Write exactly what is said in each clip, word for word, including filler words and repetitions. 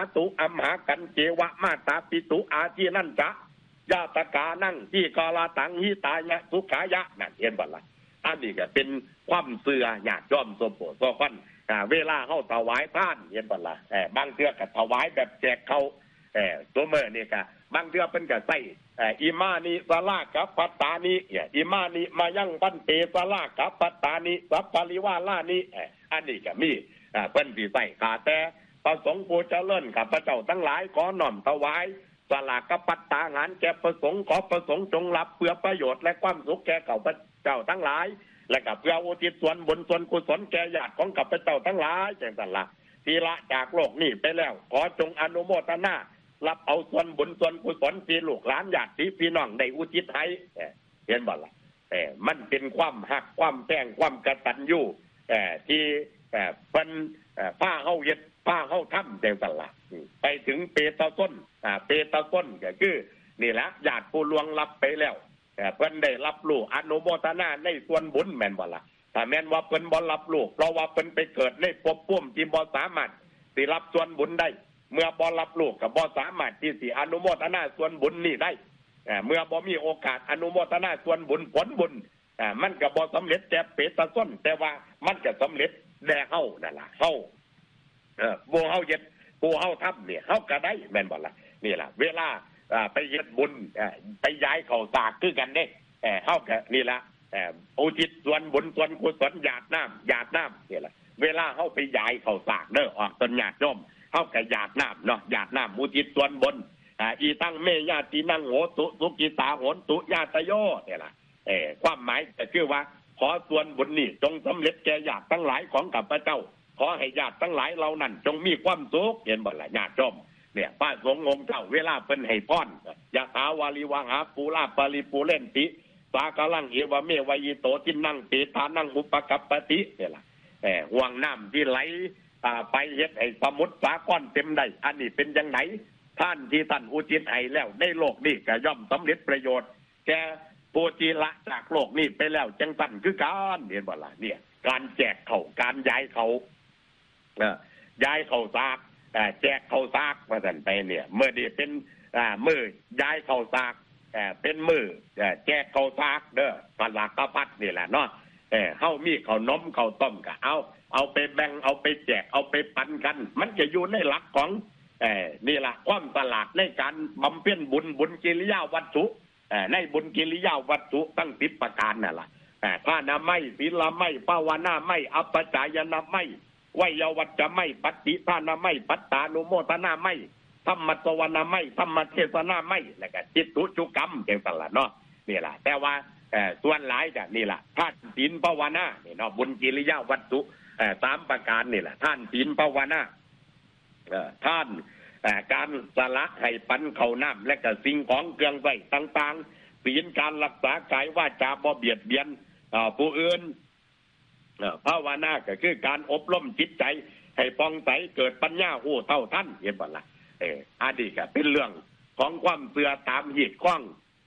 ตุอัมหากันเจวะมาตาปิตุอาทีนั่นจะยาตกานั่งที่กาลาตังหิตายะสุขายะนั่นเห็นบ่ล่ะอันนี้ก็เป็นความเสื่อญาติโยมสมโภชฟันเวลาเฮาถวายทานเห็นบ่ล่ะเออบางเทื่อก็ถวายแบบแจกเขาเออตัวเมื่อนี่ก็บางเทื่อเพิ่นก็ใส่อิมานิสลากัปปัตตานิอิมานิมายังปันเตสลากัปปัตตานิสัพปริวาลานิอันนี้ก็มีเพิ่นสิใส่ขาแต่ประสงค์ผู้เจริญข้าพเจ้าทั้งหลายขอน้อมถวายสลากปัตตาหารแก่ประสงค์ขอประสงค์จงรับเพื่อประโยชน์และความสุขแก่ข้าพเจ้าทั้งหลายและกับเพื่ออุทิศส่วนบุญส่วนกุศลแก่ญาติของข้าพเจ้าทั้งหลายจังซั่นล่ะที่ละจากโลกนี้ไปแล้วขอจงอนุโมทนารับเอาส่วนบุญส่วนกุศลที่ลูกหลานญาติพี่น้องได้อุทิศให้เห็นบ่ล่ะแต่มันเป็นความหักความแป้งความกตัญญูแต่ที่เพิ่นพาเฮาเฮ็ดพาเฮาทำจังซั่นล่ะไปถึงเปตาส้นอ่าเปตาส้นก็คือนี่แหละญาติผู้ล่วงลับไปแล้วแต่เพิ่นได้รับรู้อนุโมทนาในส่วนบุญแม่นบ่ล่ะถ้าแม่นว่าเพิ่นบ่รับรู้เพราะว่าเพิ่นไปเกิดในภพภูมิที่บ่สามารถสิรับส่วนบุญได้เมื่อบ่รับรู้ก็บ่สามารถที่สิอนุโมทนาส่วนบุญนี้ได้เมื่อบ่มีโอกาสอนุโมทนาส่วนบุญผลบุญอ่ามันก็บ่สำเร็จแก่เปตาส้นแต่ว่ามันก็สำเร็จแด่เฮานั่นล่ะเฮาเออบ่เฮาเฮ็ดผู้เฮาทำเนี่ยเฮาก็ได้แม่นบ่ล่ะนี่ล่ะเวลาไปเฮ็ดบุญไปย้ายเข้าสากคือกันเด้เออเฮาก็นี่ล่ะเอ่ออุทิศส่วนบุญส่วนกุศลหยาดน้ำหยาดน้ำนี่ล่ะเวลาเฮาไปย้ายเข้าสากเด้อออกต้นญาติโยมเฮาก็หยาดน้ำเนาะหยาดน้ำอุทิศส่วนบุญอ่าอีตั้งเมญาตินังโหตุสุกิตาโหนตุญาตโยนี่ล่ะเออความหมายก็คือว่าขอส่วนบุญนี้จงสำเร็จแก่ญาติทั้งหลายของข้าพเจ้าขอให้ญาติทั้งหลายเหล่านั้นจงมีความสุขเห็นบ่ล่ะญาติโยมเนี่ยพระสงฆ์องค์เจ้าเวลาเพิ่นให้พรยะถาวาลิวหาปูราปริปูเรนติสากลังเอวเมวยิโตทินังเปทานังอุปกัปปติเนี่ยล่ะเอ่อห่วงน้ำที่ไหลอ่าไปเฮ็ดให้สมุทรสาครเต็มได้อันนี้เป็นจังไดท่านที่ท่านอุทิศให้แล้วในโลกนี้ก็ย่อมสำเร็จประโยชน์แก่ผู้ที่ละจากโลกนี้ไปแล้วจังซั่นคือการเห็นบ่ล่ะเนี่ยการแจกเขาการย้ายเขาเอ่อย้ายเขาซากแจกเขาซากว่าซั่นไปเนี่ยเมื่อนี้เป็นอ่ามื้อย้ายเขาซากเอ่อเป็นมื้อแจกเขาซากเด้อปลากระพัดนี่แหละเนาะเออเฮามีข้าวนมข้าวต้มก็เอาเอาไปแบ่งเอาไปแจกเอาไปปันกันมันจะอยู่ในหลักของเอ่อนี่ล่ะความตลาดในการบำเพ็ญบุญบุญกิริยาวัตถุเอ่อในบุญกิริยาวัตถุตั้งสิบประการนั่นล่ะเอ่อทานไม่ศีลไม่ภาวนาไม่อัปปจายนะไม่ไวยวัจจะไม่ปฏิทานไม่ปัตตานุโมทนาไม่ธรรมสวนาไม่ธรรมเทศนาไม่แล้วก็จิตตุจุกรรมจังซั่นล่ะเนาะนี่ล่ะแต่ว่าเอ่อส่วนหลายก็นี่ล่ะทานศีลภาวนานี่เนาะบุญกิริยาวัตถุเอ่อสามประการนี่ล่ะทานศีลภาวนาเอ่อท่านเอ่อการสละให้ปันเข้าน้ำและก็สิ่งของเครื่องใช้ต่างๆศีลการรักษากายวาจาบ่เบียดเบียนเอ่อผู้อื่นภาวนาก็คือการอบรมจิตใจให้ปองใสเกิดปัญญาหู้เท่าทันเห็นบ่ล่ะเอออันนี้ก็เป็นเรื่องของความเสื่อตามเหตุข้อง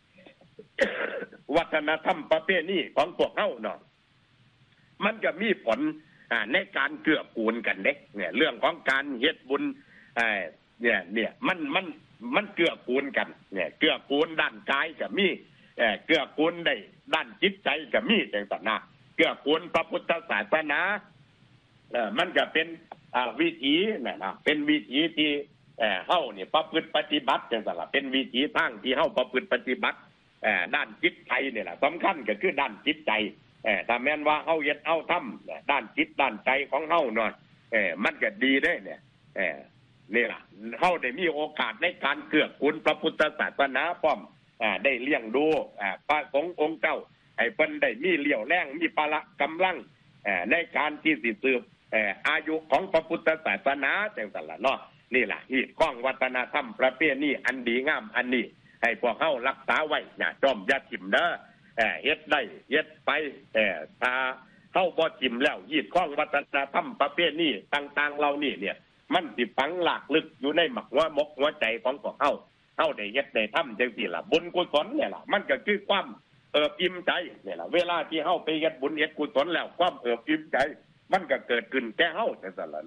วัฒนธรรมประเพณีของพวกเฮาเนาะมันก็มีผลในการเกื้อกูลกันเด้เนี่ยเรื่องของการเฮ็ดบุญเอ่อเนี่ยเนี่ยมันมันมันเกื้อกูลกันเนี่ยเกื้อกูลด้านกายก็มีเอ่อเกื้อกูลได้ด้านจิตใจก็มีจังซั่นนะเกื้อกูลพระพุทธศาสนาเอ่อมันก็เป็นอ่าวิถีน่ะนะเป็นวิถีที่เอ่อเฮานี่ประพฤติปฏิบัติจังซั่นล่ะเป็นวิถีทางที่เฮาประพฤติปฏิบัติเอ่อด้านจิตใจนี่แหละสำคัญก็คือด้านจิตใจเอ่อถ้าแม่นว่าเฮาเฮ็ดเฮาทำด้านจิตด้านใจของเฮาเนาะเอ่อมันก็ดีเด้เนี่ยเอ่อนี่ล่ะเฮาได้มีโอกาสในการเกื้อกูลพระพุทธศาสนาพร้อมอ่าได้เลี้ยงดูอ่าพระสงฆ์องค์เจ้าให้เพิ่นได้มีเลี้ยวแรงมีพละกำลังเอ่อในการที่สิสืบเอ่ออายุของพระพุทธศาสนาจังซั่นล่ะเนาะนี่ล่ะฮีดของวัฒนธรรมประเพณีอันดีงามอันนี้ให้พวกเฮารักษาไว้อย่าจ้อมอย่าถิ่มเด้อเอ่อเฮ็ดได้เฮ็ดไปเอ่อถ้าเฮาบ่ถิ่มแล้วฮีดของวัฒนธรรมประเพณีต่างๆเหล่านี้เนี่ยมันสิฝังหลากลึกอยู่ในหมักหัวมกหัวใจของพวกเฮาเฮาได้เฮ็ดได้ทำจังซี่ล่ะบุญกุศลเนี่ยล่ะมันก็คือความเอิบอิ่มใจเนี่ยล่ะเวลาที่เฮาไปเฮ็ดบุญเฮ็ดกุศลแล้วความเอิบอิ่มใจมันก็เกิดขึ้นแก่เฮาจังซั่นล่ะเนาะ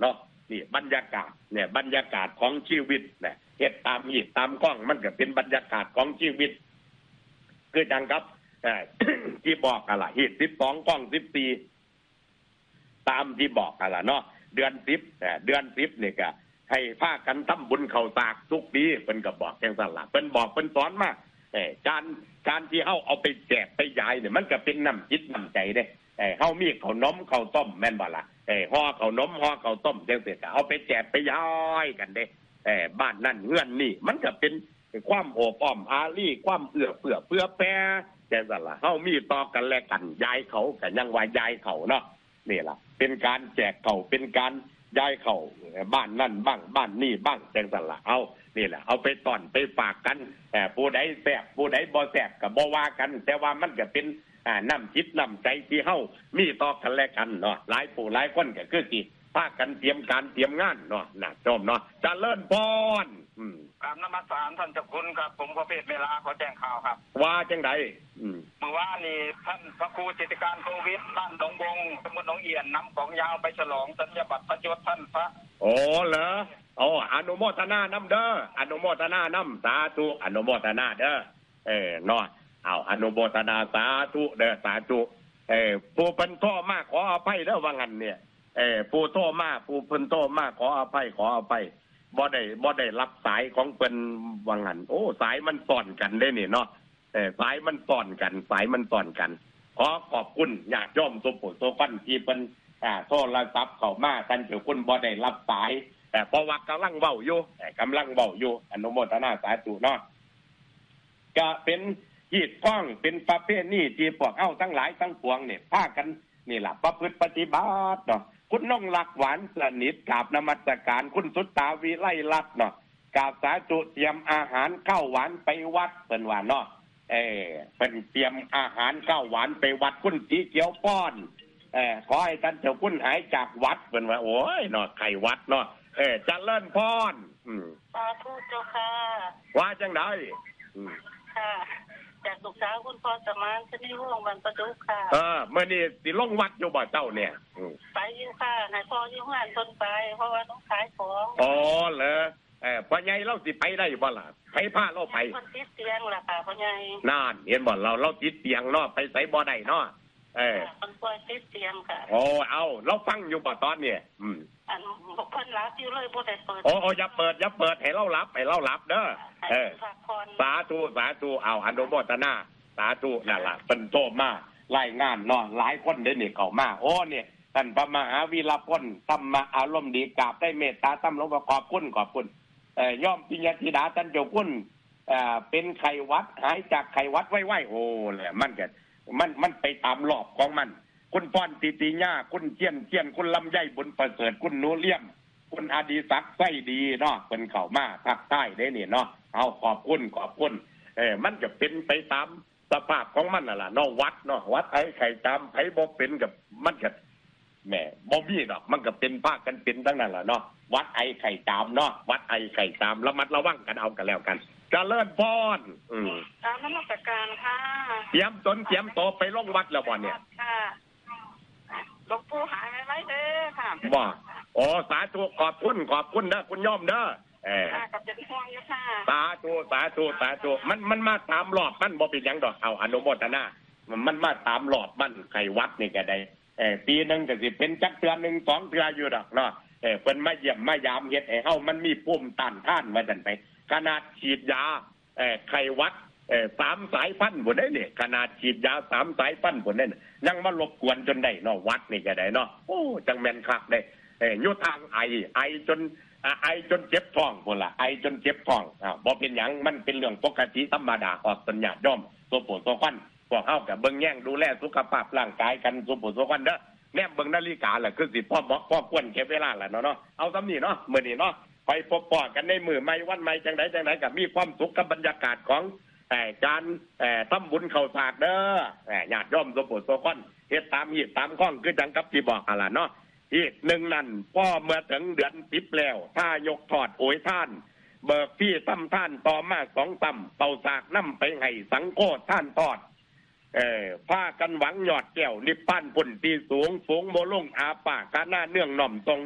นี่บรรยากาศเนี่ยบรรยากาศของชีวิตเนี่ยเฮ็ดตามหีดตามกล้องมันก็เป็นบรรยากาศของชีวิตคือจังครับ ที่บอกกันล่ะหีดสิบสองกล้องสิบสี่ตามที่บอกกันล่ะเนาะเดือนสิบเดือนสิบนี่ก็ให้พากันทำบุญเข้าสากทุกปีเพิ่นก็บอกจังซั่นล่ะเพิ่นบอกเพิ่นสอนมาเอ่อการการที่เฮาเอาไปแจกไปยายเนี่ยมันก็เป็นน้ำจิตน้ำใจเด้เอ่อเฮามีข้าวนมข้าวต้มแม่นบ่ล่ะเอ่อห่อข้าวนมห่อข้าวต้มจังซี่ก็เอาไปแจกไปยายกันเด้เอ่อบ้านนั่นเฮือนนี่มันก็เป็นความโอบอ้อมอารีความเอื้อเฟื้อเพื่อแผ่จังซั่นล่ะเฮามีต่อกันและกันยายเขาก็ยังว่ายายเขาเนาะนี่ล่ะเป็นการแจกเขาเป็นการย้ายเขาบ้านนั่นบ้างบ้านนี่บ้างจังซั่นล่ะเอานี่แหละเอาไปต้อนไปฝากกันแต่ผู้ใดแซ่บผู้ใดบ่แซ่บก็บ่ว่ากันแต่ว่ามันก็เป็นอ่าน้ำจิตน้ำใจที่เฮามีต่อกันและกันเนาะหลายผู้หลายคนก็คือสิพากันเตรียมการเตรียมงานเนาะน่ะชมเนาะเจริญพรอืมกราบนมัสการท่านเจ้าคุณครับผมประเภทเวลาขอแจ้งข่าวครับว่าจังไดอืมเมื่อวานนี้ท่านพระครูจิตการโควิดบ้านดงบงตำบลหนองเอียนนำของยาวไปฉลองสัญญาบัตรพระยศท่านพระโอ้เหรอโอ้อนุโมทนานำเด้ออนุโมทนานำสาธุอนุโมทนาเด้อเออเนาะเอาอนุโมทนาสาธุเด้อสาธุเออผู้เพิ่นโทษมากขออภัยเด้อว่างั้นเนี่ยเออผู้โทษมากผู้เพิ่นโทษมากขออภัยขออภัยบ่ได้บ่ได้รับสายของเพิ่นว่างั้นโอ้สายมันซ้อนกันได้นี่เนาะเออสายมันซ้อนกันสายมันซ้อนกันขอขอบคุณญาติโยมทุกผู้ทุกคนที่เพิ่นอ่าโทรศัพท์เข้ามาท่านเจ้าคุณบ่ได้รับสายแต่เพราะว่ากำลังเว้าอยู่กำลังเว้าอยู่อนุโมทนาสาธุเนาะก็เป็นหีดข้องเป็นประเภทนี้ที่พวกเฮาทั้งหลายทั้งปวงเนี่ยพากันนี่ล่ะประพฤติปฏิบัติเนาะคุณน้องหลักหวานสนิทกราบนมัสการคุณสุตตาวิไลลักษณ์เนาะกราบสาธุเตรียมอาหารข้าวหวานไปวัดเพิ่นว่าเนาะเออเป็นเตรียมอาหารข้าวหวานไปวัดคุณสีเขียวป้อนเออขอให้ท่านเจ้าคุณหายจากวัดเพิ่นว่าโอ้ยเนาะไขวัดเนาะเออเจริญพรอืมสาธุเจ้าค่ะว่าจังได๋อืมค่ะจากลูกสาวคุณพ่อสมานชนิวงศ์บรรพดุค่ะเออมื้อนี้สิลงวัดอยู่บ่เจ้าเนี่ยอืมไปอยู่ค่ะให้พ่ออยู่งานเพิ่นไปเพราะว่าต้องขายของอ๋อเหรอเออพ่อใหญ่เราสิไปได้บ่ล่ะไผพาเราไปเพิ่นติดเตียงล่ะค่ะพ่อใหญ่นั่นเห็นบ่เราเราติดเตียงเนาะไปไสบ่ได้เนาะเออเพิ่นป่วยติดเตียงค่ะโอ้เอาเราฟังอยู่บ่ตอนนี้อืมอันเพิ่นหลับอยู่เลยบ่ได้เปิดโอ้ๆอย่าเปิดอย่าเปิดให้เราหลับให้เราหลับเด้อเออสาธุสาธุเอาอนุโมทนาสาธุนั่นล่ะเพิ่นโทรมารายงานเนาะหลายคนเด้นี่เข้ามาโอ้เนี่ยท่านพระมหาวีรพลธรรมอารมณ์ดีกราบได้เมตตาธรรมหลวงพ่อขอบคุณขอบคุณเอ่อย่อมปิญญาธิดาท่านเจ้าคุณเอ่อเป็นไข้หวัดหายจากไข้หวัดไวๆโอ้แหละมันก็มันมันไปตามรอบของมันคุณพรติติญาคุณเจียนเจียนคุณลำไยบุญประเสริฐคุณโนเลี่ยมคุณอดีศักดิ์ไส้ดีเนาะเพิ่นเข้ามาทักทายได้นี่เนาะเอาขอบคุณขอบคุณเออมันจะเป็นไปตามสภาพของมันน่ะล่ะเนาะวัดเนาะวัดไอ้ไข่ตามไผบ่เป็นกับมันก็แหมบ่มีดอกมันก็เป็นภาคกันเป็นทั้งนั้นล่ะเนาะวัดไอ้ไข่ตามเนาะวัดไอ้ไข่ตามระมัดระวังกันเอากันแล้วกันเจริญพรอืมตามนมัสการค่ะเตรียมตนเตรียมโตไปลงวัดแล้วบ่เนี่ยค่ะหลวงปู่หายไว้เด้อค่ะบ่โอ้สาธุขอบคุณขอบคุณเด้อคุณโยมเด้อเออกับเป็นห่วงอยู่ค่ะสาธุสาธุสาธุมันมันมาตามหลอดมันบ่เป็นหยังดอกเอาอนุโมทนามันมาตามหลอดมันไขวัดนี่ก็ได้เออปีนึงก็สิเป็นจักเทื่อนึงสองเทื่ออยู่ดอกเนาะเออเพิ่นมาเยี่ยมมายามเฮ็ดให้เฮามันมีภูมิต้านทานว่าซั่นไปขนาดฉีดยาเออไขวัดเออสามสายพันธุ์พุ่นได้นี่ขนาดฉีดยาสามสายพันธุ์พุ่นนั่นยังมารบกวนจนได้เนาะวัดนี่ก็ได้เนาะโอ้จังแม่นคักเด้เอออยู่ทางไอไอจนไอจนเจ็บท้องพุ่นล่ะไอจนเจ็บท้องอ่าบ่เป็นหยังมันเป็นเรื่องปกติธรรมดาออกสัญญาย่อมโซโปโซควันพวกเฮาก็เบิ่งแย่งดูแลสุขภาพร่างกายกันโซโปโซควันเด้อแนมเบิ่งนาฬิกาล่ะคือสิพอเหมาะพอควรเก็บเวลาล่ะเนาะเนาะเอาซำนี้เนาะมื้อนี้เนาะไปพบปะกันในมื้อใหม่วันใหม่จังได๋จังได๋ก็มีความสุขกับบรรยากาศของเอ่อการเอ่อทำบุญเข้าสากเด้อเอ่อญาติโยมโซโปโซควันเฮ็ดตามฮีดตามข้องคือจังกับที่บอกหั่นล่ะเนาะอีกหนึ่งนั่นพ่อเมื่อถึงเดือนสิบแล้วถ้ายกทอดโอยท่านเบิกพี่ซ้ำท่านต่อมาสองซ้ำเป่าสากน้ำไปให้สังโฆท่านทอดเออผ้ากันหวังหยอดแก้วนิพพานพุ่นตีสูงสูงโมลงอาปากกาหน้าเนื่องหน่อมทรง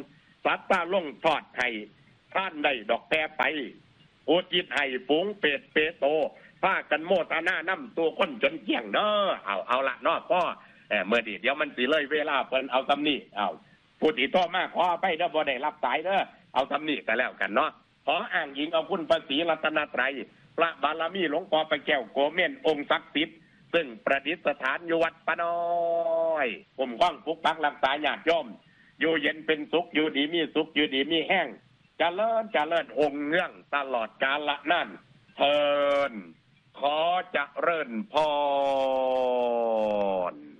สัตตาลงทอดให้ท่านได้ดอกแพรไปอุจิตให้ฝูงเป็ดเปโตพากันโมตาหน้าน้ำตัวคนจนเกี่ยงเด้อเอาเอาละเนาะพ่อเออเมื่อดีเดี๋ยวมันสิเลยเวลาเพิ่นเอาตำนี้เอาผู้ที่โตมากขอไปเด้อบ่ได้รับสายเด้อเอาตำนี้ก็แล้วกันเนาะขออ้างอิงเอาคุณพระศรีรัตนตรัยพระบารมีหลวงพ่อพระแก้วโกเม่นองค์ศักดิ์สิทธิ์ซึ่งประดิษฐานอยู่วัดปะน้อยผมข้องปกปักรักษาญาติโยมอยู่เย็นเป็นสุขอยู่ดีมีสุขอยู่ดีมีแห้งเจริญเจริญองค์เงื่องตลอดกาลนั่นเทินขอเจริญพร